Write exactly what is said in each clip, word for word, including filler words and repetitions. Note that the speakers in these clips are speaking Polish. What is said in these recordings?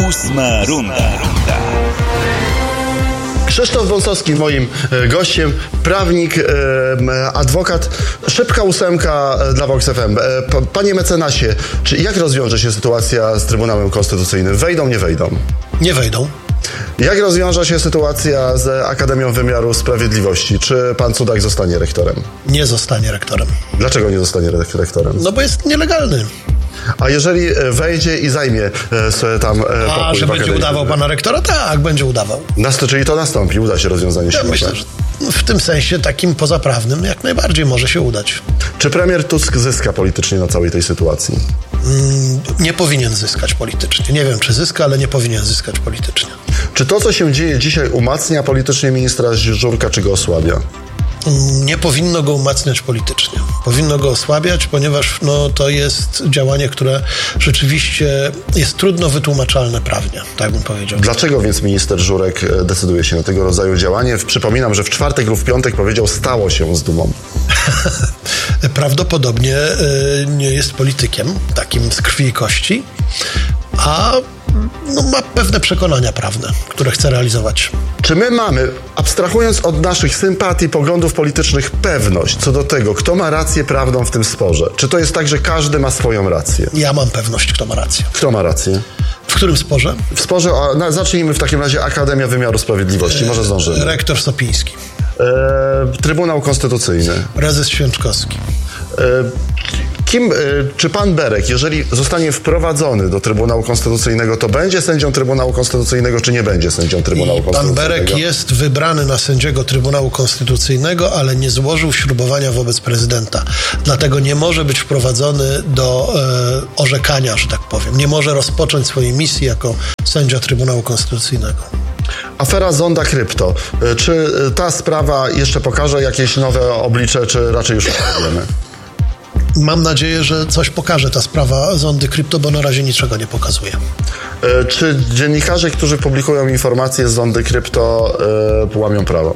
Ósma runda. Krzysztof Wąsowski moim gościem, prawnik, adwokat. Szybka ósemka dla Vox F M. Panie mecenasie, czy jak rozwiąże się sytuacja z Trybunałem Konstytucyjnym? Wejdą, nie wejdą? Nie wejdą. Jak rozwiąże się sytuacja z Akademią Wymiaru Sprawiedliwości? Czy pan Cudak zostanie rektorem? Nie zostanie rektorem. Dlaczego nie zostanie rektorem? No bo jest nielegalny. A jeżeli wejdzie i zajmie sobie tam pokój A, że będzie udawał pana rektora? Tak, będzie udawał. Nast- czyli to nastąpi, uda się rozwiązanie Ja myślę, że w tym sensie takim pozaprawnym jak najbardziej może się udać. Czy premier Tusk zyska politycznie na całej tej sytuacji? Mm, nie powinien zyskać politycznie. Nie wiem, czy zyska, ale nie powinien zyskać politycznie. Czy to, co się dzieje dzisiaj, umacnia politycznie ministra Żurka, czy go osłabia? Nie powinno go umacniać politycznie. Powinno go osłabiać, ponieważ no, to jest działanie, które rzeczywiście jest trudno wytłumaczalne prawnie, tak bym powiedział. Dlaczego więc minister Żurek decyduje się na tego rodzaju działanie? Przypominam, że w czwartek lub w piątek powiedział, stało się z dumą. Prawdopodobnie y, nie jest politykiem, takim z krwi i kości, a no, ma pewne przekonania prawne, które chce realizować. Czy my mamy, abstrahując od naszych sympatii, poglądów politycznych, pewność co do tego, kto ma rację prawną w tym sporze? Czy to jest tak, że każdy ma swoją rację? Ja mam pewność, kto ma rację. Kto ma rację? W którym sporze? W sporze, o, no, zacznijmy w takim razie Akademia Wymiaru Sprawiedliwości, może zdążymy. Rektor Sopiński. E, Trybunał Konstytucyjny. Prezes Święczkowski. E, Kim, czy pan Berek, jeżeli zostanie wprowadzony do Trybunału Konstytucyjnego, to będzie sędzią Trybunału Konstytucyjnego, czy nie będzie sędzią Trybunału I Konstytucyjnego? Pan Berek jest wybrany na sędziego Trybunału Konstytucyjnego, ale nie złożył ślubowania wobec prezydenta. Dlatego nie może być wprowadzony do e, orzekania, że tak powiem. Nie może rozpocząć swojej misji jako sędzia Trybunału Konstytucyjnego. Afera Zonda Krypto. Czy ta sprawa jeszcze pokaże jakieś nowe oblicze, czy raczej już wiemy? Mam nadzieję, że coś pokaże ta sprawa Zondy Krypto, bo na razie niczego nie pokazuje. E, czy dziennikarze, którzy publikują informacje z Zondy Krypto, e, łamią prawo?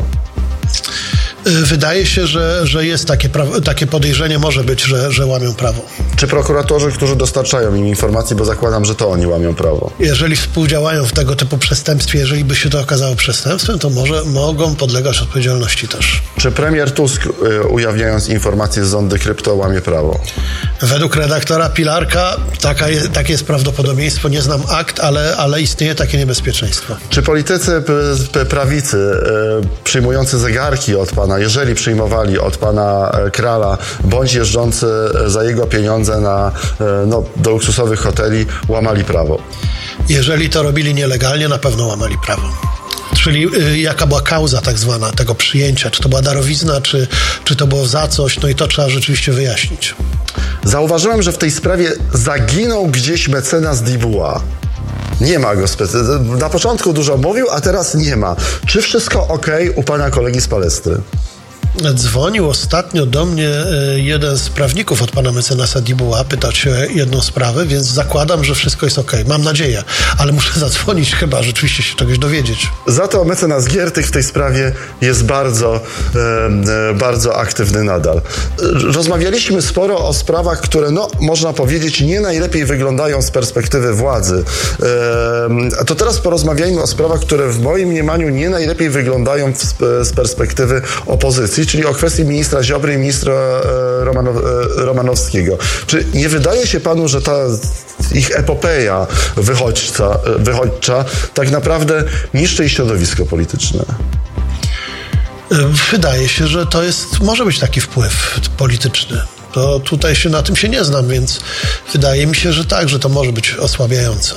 Wydaje się, że, że jest takie, pra- takie podejrzenie, może być, że, że łamią prawo. Czy prokuratorzy, którzy dostarczają im informacji, bo zakładam, że to oni łamią prawo? Jeżeli współdziałają w tego typu przestępstwie, jeżeli by się to okazało przestępstwem, to może mogą podlegać odpowiedzialności też. Czy premier Tusk, y, ujawniając informacje z Zondy Krypto, łamie prawo? Według redaktora Pilarka taka jest, takie jest prawdopodobieństwo. Nie znam akt, ale, ale istnieje takie niebezpieczeństwo. Czy politycy p- p- prawicy y, przyjmujący zegarki od pana, jeżeli przyjmowali od pana Krala, bądź jeżdżący za jego pieniądze na, no, do luksusowych hoteli, łamali prawo? Jeżeli to robili nielegalnie, na pewno łamali prawo. Czyli y, jaka była kauza tak zwana tego przyjęcia? Czy to była darowizna, czy, czy to było za coś? No i to trzeba rzeczywiście wyjaśnić. Zauważyłem, że w tej sprawie zaginął gdzieś mecenas Dubois. Nie ma go. Spe- na początku dużo mówił, a teraz nie ma. Czy wszystko ok u pana kolegi z Palestry? Dzwonił ostatnio do mnie jeden z prawników od pana mecenasa Duboisa, pytał się o jedną sprawę, więc zakładam, że wszystko jest okej. Mam nadzieję, ale muszę zadzwonić chyba, rzeczywiście się czegoś dowiedzieć. Za to mecenas Giertych w tej sprawie jest bardzo, e, bardzo aktywny nadal. Rozmawialiśmy sporo o sprawach, które, no, można powiedzieć, nie najlepiej wyglądają z perspektywy władzy. E, to teraz porozmawiajmy o sprawach, które w moim mniemaniu nie najlepiej wyglądają w, z perspektywy opozycji, czyli o kwestii ministra Ziobry i ministra Romanow, Romanowskiego. Czy nie wydaje się panu, że ta ich epopeja wychodźca, wychodźcza tak naprawdę niszczy środowisko polityczne? Wydaje się, że to jest, może być taki wpływ polityczny. To tutaj się na tym się nie znam, więc wydaje mi się, że tak, że to może być osłabiające.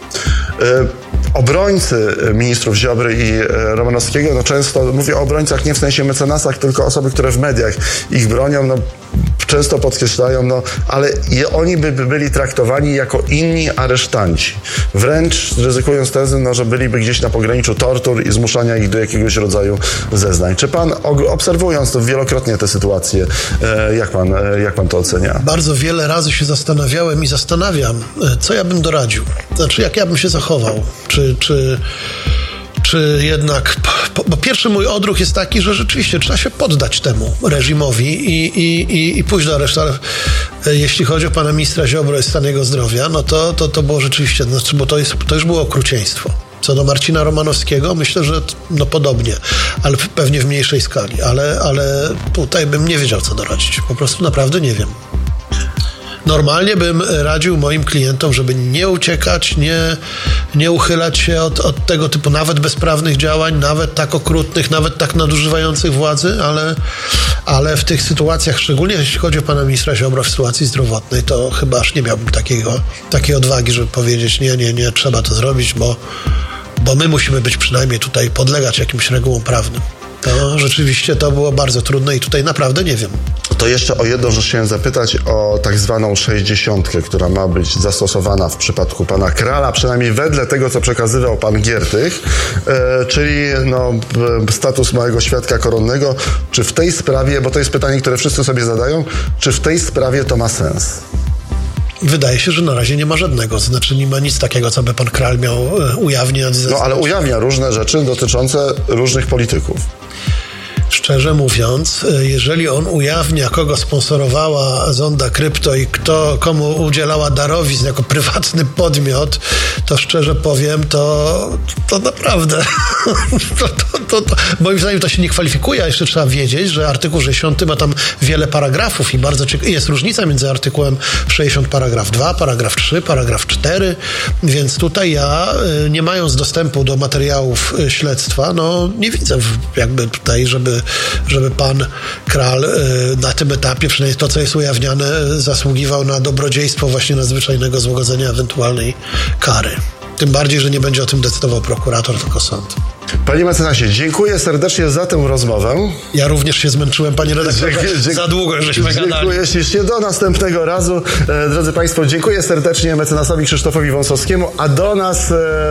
Obrońcy ministrów Ziobry i Romanowskiego, no często mówię o obrońcach nie w sensie mecenasach, tylko osoby, które w mediach ich bronią, no często podkreślają, no ale je, oni by, by byli traktowani jako inni aresztanci. Wręcz ryzykując tezy, no, że byliby gdzieś na pograniczu tortur i zmuszania ich do jakiegoś rodzaju zeznań. Czy pan, obserwując to wielokrotnie tę sytuację, jak pan, jak pan to ocenia? Bardzo wiele razy się zastanawiałem i zastanawiam, co ja bym doradził. Znaczy, jak ja bym się zachował. Czy, czy, czy jednak... Bo pierwszy mój odruch jest taki, że rzeczywiście trzeba się poddać temu reżimowi i, i, i, i pójść do aresztu, ale jeśli chodzi o pana ministra Ziobro i stan jego zdrowia, no to, to, to było rzeczywiście, znaczy, bo to, jest, to już było okrucieństwo. Co do Marcina Romanowskiego, myślę, że no podobnie, ale pewnie w mniejszej skali, ale, ale tutaj bym nie wiedział, co doradzić. Po prostu naprawdę nie wiem. Normalnie bym radził moim klientom, żeby nie uciekać, nie, nie uchylać się od, od tego typu nawet bezprawnych działań, nawet tak okrutnych, nawet tak nadużywających władzy, ale, ale w tych sytuacjach, szczególnie jeśli chodzi o pana ministra Ziobro w sytuacji zdrowotnej, to chyba aż nie miałbym takiego, takiej odwagi, żeby powiedzieć nie, nie, nie, trzeba to zrobić, bo, bo my musimy być przynajmniej tutaj podlegać jakimś regułom prawnym. To rzeczywiście to było bardzo trudne i tutaj naprawdę nie wiem. To jeszcze o jedną rzecz chciałem zapytać, o tak zwaną sześćdziesiątkę, która ma być zastosowana w przypadku pana Krala, przynajmniej wedle tego, co przekazywał pan Giertych, e, czyli no, status małego świadka koronnego. Czy w tej sprawie, bo to jest pytanie, które wszyscy sobie zadają, czy w tej sprawie to ma sens? Wydaje się, że na razie nie ma żadnego. Znaczy nie ma nic takiego, co by pan Kral miał ujawniać. No ale ujawnia różne rzeczy dotyczące różnych polityków. Szczerze mówiąc, jeżeli on ujawnia, kogo sponsorowała Zonda Krypto i kto, komu udzielała darowizn jako prywatny podmiot, to szczerze powiem, to, to naprawdę to, to, to, to, moim zdaniem to się nie kwalifikuje, a jeszcze trzeba wiedzieć, że artykuł sześćdziesiąty ma tam wiele paragrafów i bardzo cieka- jest różnica między artykułem sześćdziesiąt paragraf dwa, paragraf trzy, paragraf cztery, więc tutaj ja, nie mając dostępu do materiałów śledztwa, no nie widzę jakby tutaj, żeby żeby pan Kral na tym etapie, przynajmniej to, co jest ujawniane, zasługiwał na dobrodziejstwo właśnie nadzwyczajnego złagodzenia ewentualnej kary. Tym bardziej, że nie będzie o tym decydował prokurator, tylko sąd. Panie mecenasie, dziękuję serdecznie za tę rozmowę. Ja również się zmęczyłem, panie redaktorze. Dziękuję, za długo żeśmy gadali. Dziękuję ślicznie. Do następnego razu. E, drodzy państwo, dziękuję serdecznie mecenasowi Krzysztofowi Wąsowskiemu, a do nas... E,